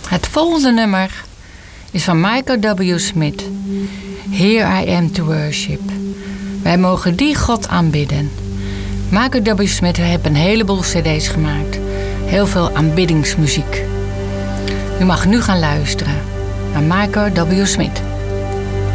Het volgende nummer is van Michael W. Smith. Here I am to worship. Wij mogen die God aanbidden. Michael W. Smith heeft een heleboel cd's gemaakt. Heel veel aanbiddingsmuziek. U mag nu gaan luisteren naar Michael W. Smith.